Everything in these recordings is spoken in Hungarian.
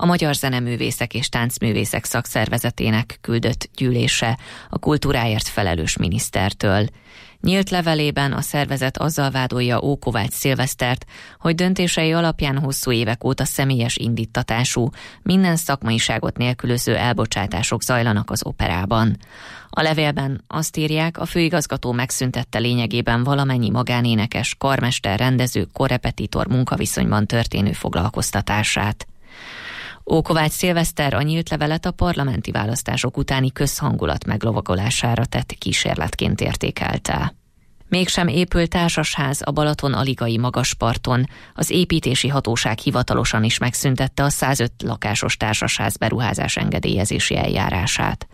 a Magyar Zeneművészek és Táncművészek Szakszervezetének küldött gyűlése a kultúráért felelős minisztertől. Nyílt levelében a szervezet azzal vádolja Ókovács Szilvesztert, hogy döntései alapján hosszú évek óta személyes indíttatású, minden szakmaiságot nélkülöző elbocsátások zajlanak az operában. A levélben azt írják, a főigazgató megszüntette lényegében valamennyi magánénekes, karmester, rendező, korrepetitor munkaviszonyban történő foglalkoztatását. Ókovács Szilveszter a nyílt levelet a parlamenti választások utáni közhangulat meglovagolására tett kísérletként értékelte. Mégsem épül társasház a Balaton-Aligai magasparton. Az építési hatóság hivatalosan is megszüntette a 105 lakásos társasház beruházás engedélyezési eljárását.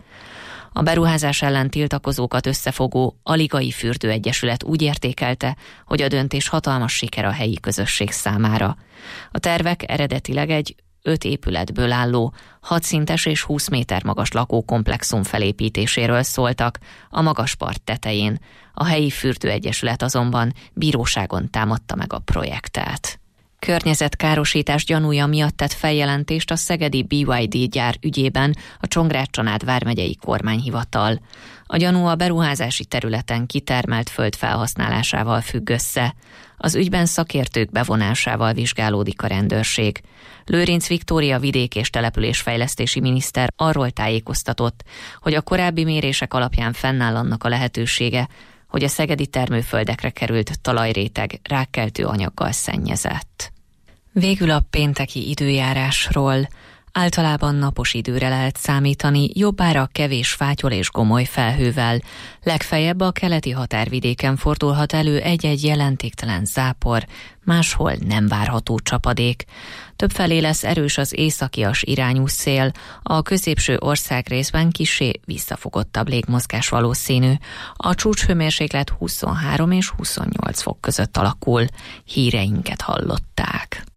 A beruházás ellen tiltakozókat összefogó Aligai Fürdőegyesület úgy értékelte, hogy a döntés hatalmas siker a helyi közösség számára. A tervek eredetileg egy 5 épületből álló, 6 szintes és 20 méter magas lakókomplexum felépítéséről szóltak a magaspart tetején. A helyi fürdőegyesület azonban bíróságon támadta meg a projektet. Környezetkárosítás gyanúja miatt tett feljelentést a szegedi BYD gyár ügyében a Csongrád-Csanád vármegyei kormányhivatal. A gyanú a beruházási területen kitermelt föld felhasználásával függ össze. Az ügyben szakértők bevonásával vizsgálódik a rendőrség. Lőrinc Viktória vidék- és településfejlesztési miniszter arról tájékoztatott, hogy a korábbi mérések alapján fennáll annak a lehetősége, hogy a szegedi termőföldekre került talajréteg rákkeltő anyaggal szennyezett. Végül a pénteki időjárásról. Általában napos időre lehet számítani, jobbára kevés fátyol és gomoly felhővel. Legfeljebb a keleti határvidéken fordulhat elő egy-egy jelentéktelen zápor, máshol nem várható csapadék. Többfelé lesz erős az északias irányú szél, a középső országrészben kissé visszafogottabb légmozgás valószínű. A csúcshőmérséklet 23 és 28 fok között alakul. Híreinket hallották.